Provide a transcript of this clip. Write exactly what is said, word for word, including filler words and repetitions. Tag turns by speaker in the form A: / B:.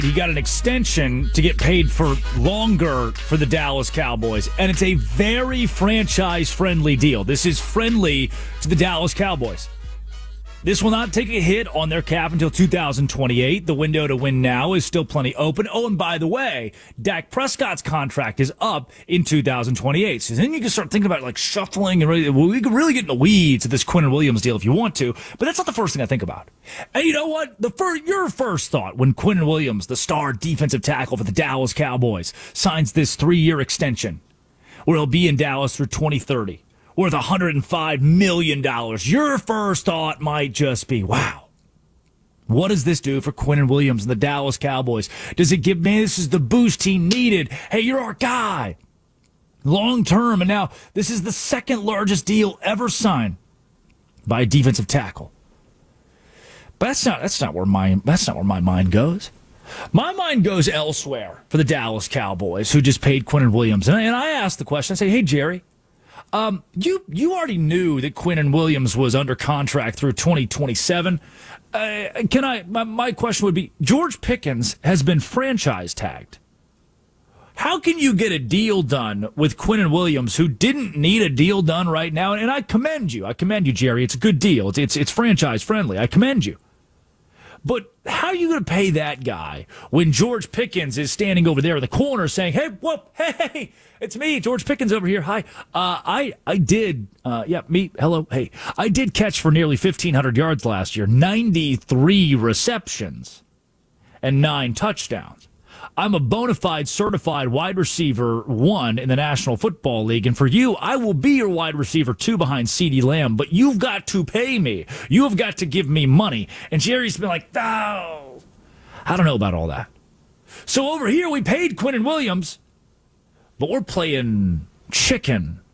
A: he got an extension to get paid for longer for the Dallas Cowboys, and it's a very franchise-friendly deal. This is friendly to the Dallas Cowboys. This will not take a hit on their cap until two thousand twenty-eight. The window to win now is still plenty open. Oh, and by the way, Dak Prescott's contract is up in two thousand twenty-eight. So then you can start thinking about like shuffling and really, well, we can really get in the weeds of this Quinnen Williams deal if you want to, but that's not the first thing I think about. And you know what? The first, your first thought when Quinnen Williams, the star defensive tackle for the Dallas Cowboys, signs this three-year extension where he'll be in Dallas through twenty thirty. Worth one hundred five million dollars. Your first thought might just be, wow, what does this do for Quinnen Williams and the Dallas Cowboys? Does it give me, this is the boost he needed. Hey, you're our guy. Long term, and now this is the second largest deal ever signed by a defensive tackle. But that's not, that's not where my, that's not where my mind goes. My mind goes elsewhere for the Dallas Cowboys, who just paid Quinnen Williams. And I, and I asked the question, I say, hey, Jerry, Um, you you already knew that Quinnen Williams was under contract through twenty twenty-seven. Uh, can I? My, my question would be: George Pickens has been franchise tagged. How can you get a deal done with Quinnen Williams, who didn't need a deal done right now? And I commend you. I commend you, Jerry. It's a good deal. It's it's, it's franchise friendly. I commend you. But how are you going to pay that guy when George Pickens is standing over there in the corner saying, hey, whoop, hey, hey, it's me, George Pickens over here. Hi. Uh, I, I did, uh, yeah, me, hello, hey. I did catch for nearly fifteen hundred yards last year, ninety-three receptions, and nine touchdowns. I'm a bona fide certified wide receiver one in the National Football League. And for you, I will be your wide receiver two behind CeeDee Lamb, but you've got to pay me. You have got to give me money. And Jerry's been like, oh, I don't know about all that. So over here, we paid Quinnen Williams, but we're playing chicken